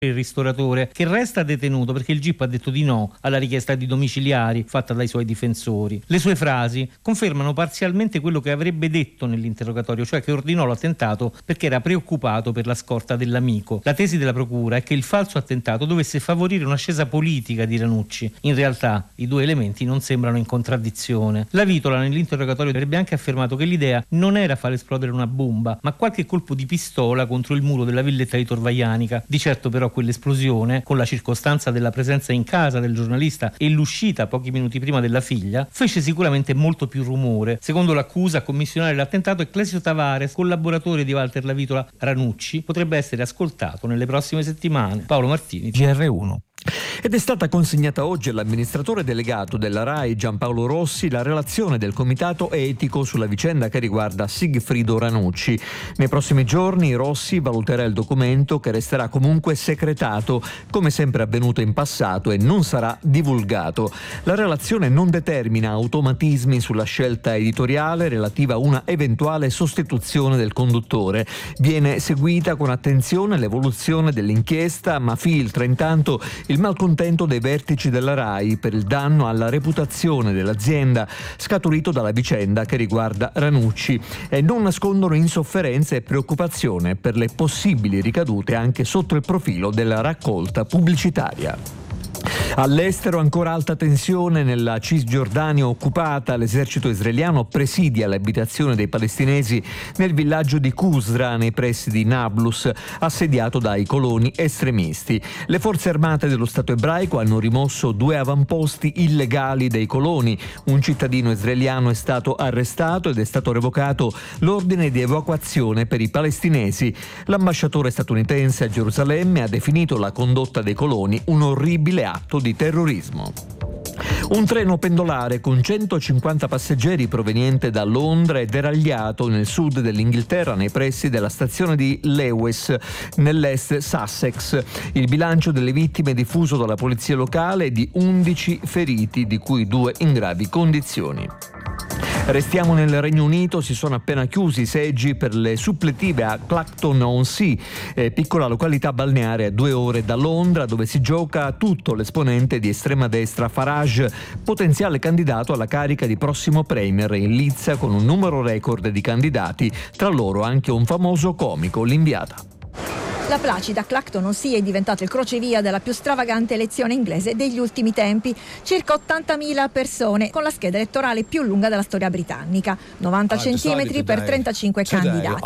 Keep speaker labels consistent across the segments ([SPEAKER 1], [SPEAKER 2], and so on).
[SPEAKER 1] il ristoratore, che resta detenuto perché il GIP ha detto di no alla richiesta di domiciliari fatta dai suoi difensori. Le sue frasi confermano parzialmente quello che avrebbe detto nell'interrogatorio, cioè che ordinò l'attentato perché era preoccupato per la scorta dell'amico. La tesi della procura è che il falso attentato dovesse favorire un'ascesa politica di Ranucci. In realtà i due elementi non sembrano in contraddizione. La Vitola nell'interrogatorio avrebbe anche affermato che l'idea non era far esplodere una bomba, ma qualche colpo di pistola contro il muro della villetta di Torvaianica. Di certo però quell'esplosione, con la circostanza della presenza in casa del giornalista e l'uscita pochi minuti prima della figlia, fece sicuramente molto più rumore. Secondo l'accusa, a commissionare l'attentato è Clesio Tavares, collaboratore di Walter La Vitola. Ranucci potrebbe essere ascoltato nelle prossime settimane. Paolo Martini, GR1.
[SPEAKER 2] Ed è stata consegnata oggi all'amministratore delegato della RAI Giampaolo Rossi la relazione del comitato etico sulla vicenda che riguarda Sigfrido Ranucci. Nei prossimi giorni Rossi valuterà il documento, che resterà comunque segretato, come sempre avvenuto in passato, e non sarà divulgato. La relazione non determina automatismi sulla scelta editoriale relativa a una eventuale sostituzione del conduttore. Viene seguita con attenzione l'evoluzione dell'inchiesta, ma filtra intanto il malcontento dei vertici della RAI per il danno alla reputazione dell'azienda scaturito dalla vicenda che riguarda Ranucci, e non nascondono insofferenza e preoccupazione per le possibili ricadute anche sotto il profilo della raccolta pubblicitaria. All'estero ancora alta tensione nella Cisgiordania occupata. L'esercito israeliano presidia l'abitazione dei palestinesi nel villaggio di Qusra, nei pressi di Nablus, assediato dai coloni estremisti. Le forze armate dello Stato ebraico hanno rimosso 2 avamposti illegali dei coloni. Un cittadino israeliano è stato arrestato ed è stato revocato l'ordine di evacuazione per i palestinesi. L'ambasciatore statunitense a Gerusalemme ha definito la condotta dei coloni un orribile atto di terrorismo. Un treno pendolare con 150 passeggeri proveniente da Londra è deragliato nel sud dell'Inghilterra, nei pressi della stazione di Lewes, nell'est Sussex. Il bilancio delle vittime diffuso dalla polizia locale è di 11 feriti, di cui 2 in gravi condizioni. Restiamo nel Regno Unito. Si sono appena chiusi i seggi per le suppletive a Clacton-on-Sea, piccola località balneare a 2 ore da Londra, dove si gioca tutto l'esponente di estrema destra Farage, potenziale candidato alla carica di prossimo premier in lizza con un numero record di candidati, tra loro anche un famoso comico, l'inviata.
[SPEAKER 3] La placida Clacton-on-Sea è diventato il crocevia della più stravagante elezione inglese degli ultimi tempi. Circa 80.000 persone, con la scheda elettorale più lunga della storia britannica, 90 centimetri per 35 candidati.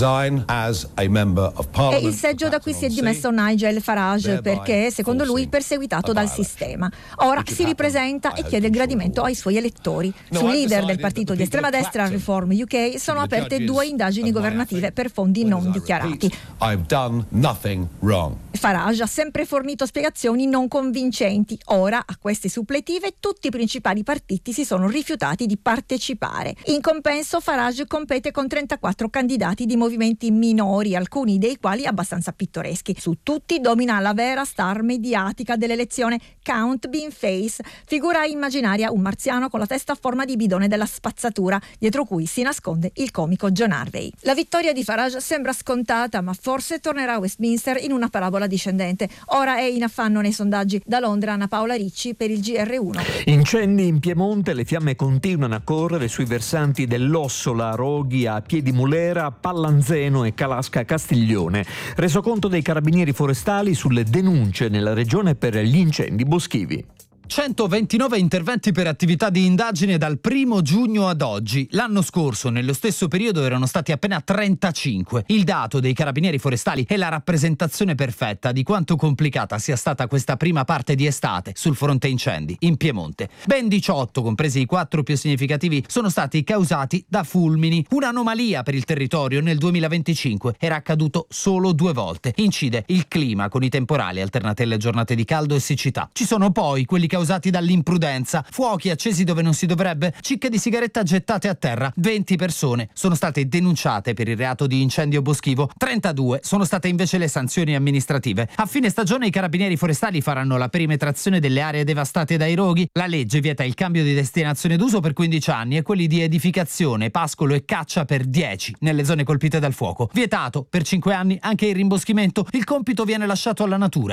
[SPEAKER 3] È il seggio da cui si è dimesso Nigel Farage perché, secondo lui, perseguitato dal sistema. Ora si ripresenta e chiede il gradimento ai suoi elettori. Sul leader del partito di estrema destra Reform UK sono aperte 2 indagini governative per fondi non dichiarati.
[SPEAKER 4] Nothing wrong.
[SPEAKER 3] Farage ha sempre fornito spiegazioni non convincenti. Ora, a queste suppletive, tutti i principali partiti si sono rifiutati di partecipare. In compenso, Farage compete con 34 candidati di movimenti minori, alcuni dei quali abbastanza pittoreschi. Su tutti domina la vera star mediatica dell'elezione, Count Beanface, figura immaginaria, un marziano con la testa a forma di bidone della spazzatura, dietro cui si nasconde il comico John Harvey. La vittoria di Farage sembra scontata, ma forse tornerà a Westminster in una parabola discendente. Ora è in affanno nei sondaggi. Da Londra, Anna Paola Ricci per il GR1.
[SPEAKER 2] Incendi in Piemonte, le fiamme continuano a correre sui versanti dell'Ossola, Roghi, a Piedimulera, Pallanzeno e Calasca Castiglione. Resoconto dei carabinieri forestali sulle denunce nella regione per gli incendi boschivi.
[SPEAKER 5] 129 interventi per attività di indagine dal 1 giugno ad oggi. L'anno scorso, nello stesso periodo, erano stati appena 35. Il dato dei carabinieri forestali è la rappresentazione perfetta di quanto complicata sia stata questa prima parte di estate sul fronte incendi in Piemonte. Ben 18, compresi i 4 più significativi, sono stati causati da fulmini. Un'anomalia per il territorio. Nel 2025 era accaduto solo 2 volte. Incide il clima con i temporali alternati alle giornate di caldo e siccità. Ci sono poi quelli che causati dall'imprudenza, fuochi accesi dove non si dovrebbe, cicche di sigaretta gettate a terra. 20 persone sono state denunciate per il reato di incendio boschivo, 32 sono state invece le sanzioni amministrative. A fine stagione i carabinieri forestali faranno la perimetrazione delle aree devastate dai roghi. La legge vieta il cambio di destinazione d'uso per 15 anni e quelli di edificazione, pascolo e caccia per 10 nelle zone colpite dal fuoco. Vietato per 5 anni anche il rimboschimento. Il compito viene lasciato alla natura.